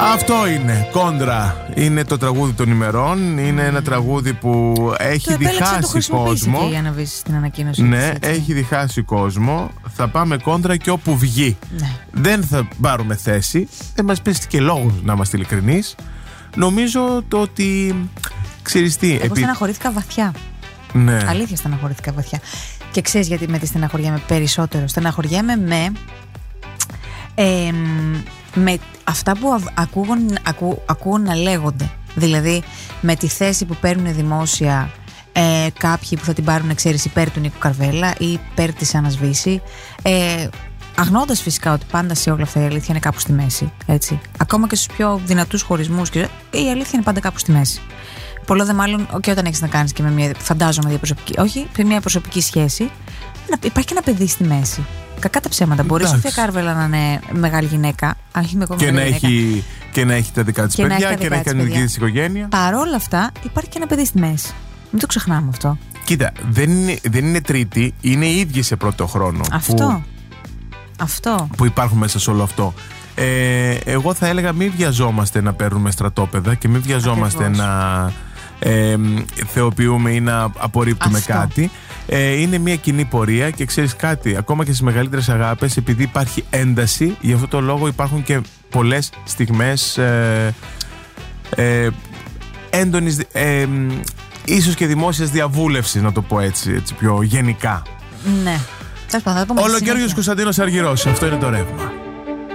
Αυτό είναι, Κόντρα. Είναι το τραγούδι των ημερών. Είναι ένα τραγούδι που έχει διχάσει κόσμο. Για να βρεις την ανακοίνωση. Ναι, έχει διχάσει κόσμο. Θα πάμε Κόντρα και όπου βγει. Ναι. Δεν θα πάρουμε θέση. Δεν μας πέσει και λόγος, να είμαστε ειλικρινείς. Νομίζω το ότι ξέρεις τι. Εγώ στεναχωρήθηκα βαθιά. Ναι. Αλήθεια στεναχωρήθηκα βαθιά. Και ξέρεις γιατί με τη στεναχωριέμαι περισσότερο? Στεναχωριέμαι με αυτά που ακούω να λέγονται. Δηλαδή με τη θέση που παίρνουν δημόσια κάποιοι που θα την πάρουν, ξέρεις, υπέρ του Νίκου Καρβέλα ή υπέρ της Άννας Βύση, αγνοώντας φυσικά ότι πάντα σε όλα αυτά η αλήθεια είναι κάπου στη μέση, έτσι. Ακόμα και στους πιο δυνατούς χωρισμούς η αλήθεια είναι πάντα κάπου στη μέση. Πολλό δε μάλλον και όταν έχεις να κάνεις και με μια, φαντάζομαι, διαπροσωπική, όχι, με μια προσωπική σχέση, υπάρχει και ένα παιδί στη μέση. Κακά τα ψέματα. Μπορεί η Σοφία Κάρβελα να είναι μεγάλη γυναίκα, και να έχει τα δικά της παιδιά και να έχει την δική της οικογένεια. Παρόλα αυτά, υπάρχει και ένα παιδί στη μέση. Μην το ξεχνάμε αυτό. Κοίτα, δεν είναι τρίτη, είναι οι ίδιοι σε πρώτο χρόνο. Αυτό. Που υπάρχουν μέσα σε όλο αυτό. Εγώ θα έλεγα μην βιαζόμαστε να παίρνουμε στρατόπεδα και μην βιαζόμαστε να θεοποιούμε ή να απορρίπτουμε κάτι. Είναι μια κοινή πορεία και ξέρεις κάτι, ακόμα και στις μεγαλύτερες αγάπες, επειδή υπάρχει ένταση, γι' αυτό το λόγο υπάρχουν και πολλές στιγμές έντονης, ίσως και δημόσιας διαβούλευσης, να το πω έτσι πιο γενικά. Ναι. Ολοκαίριος Κωνσταντίνος Αργυρός, αυτό είναι το ρεύμα.